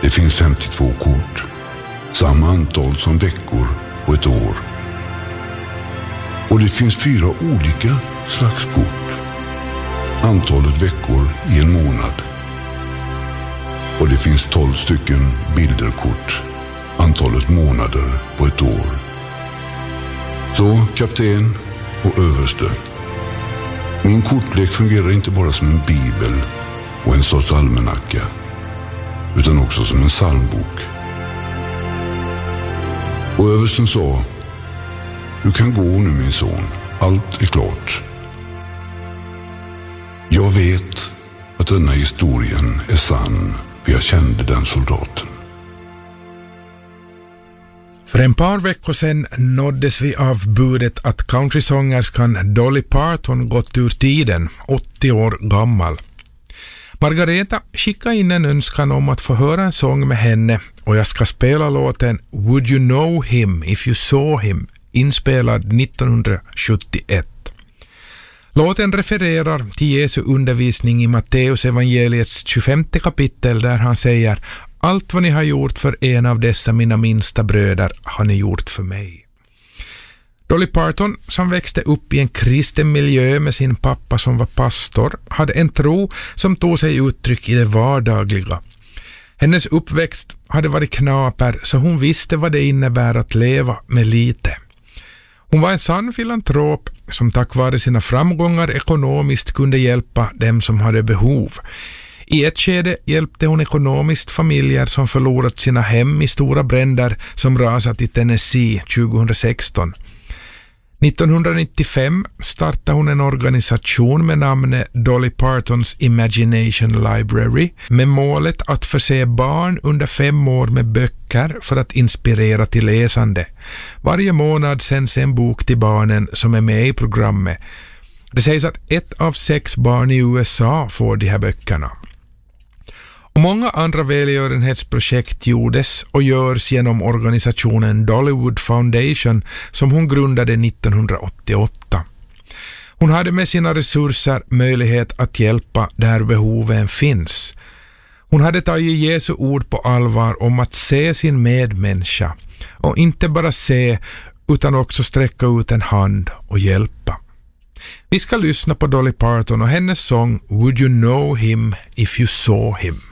Det finns 52 kort, samma antal som veckor på ett år. Och det finns 4 olika slags kort. Antalet veckor i en månad. Och det finns 12 stycken bilderkort. Antalet månader på ett år. Så, kapten och överste. Min kortlek fungerar inte bara som en bibel och en sorts almanacka, utan också som en psalmbok. Och översten sa: du kan gå nu, min son. Allt är klart. Jag vet att denna historien är sann, för jag kände den soldaten. För en par veckor sedan nåddes vi av budet att countrysångerskan Dolly Parton gått ur tiden, 80 år gammal. Margareta skickade in en önskan om att få höra en sång med henne, och jag ska spela låten Would You Know Him If You Saw Him, inspelad 1971. Låten refererar till Jesu undervisning i Matteus evangeliets 25 kapitel, där han säger: allt vad ni har gjort för en av dessa mina minsta bröder har ni gjort för mig. Dolly Parton, som växte upp i en kristen miljö med sin pappa som var pastor, hade en tro som tog sig uttryck i det vardagliga. Hennes uppväxt hade varit knaper, så hon visste vad det innebär att leva med lite. Hon var en sann filantrop som tack vare sina framgångar ekonomiskt kunde hjälpa dem som hade behov. I ett skede hjälpte hon ekonomiskt familjer som förlorat sina hem i stora bränder som rasat i Tennessee 2016. 1995 startade hon en organisation med namnet Dolly Partons Imagination Library med målet att förse barn under 5 år med böcker för att inspirera till läsande. Varje månad sänds en bok till barnen som är med i programmet. Det sägs att 1 av 6 barn i USA får de här böckerna. Och många andra välgörenhetsprojekt gjordes och görs genom organisationen Dollywood Foundation som hon grundade 1988. Hon hade med sina resurser möjlighet att hjälpa där behoven finns. Hon hade tagit Jesu ord på allvar om att se sin medmänniska, och inte bara se utan också sträcka ut en hand och hjälpa. Vi ska lyssna på Dolly Parton och hennes sång Would You Know Him If You Saw Him.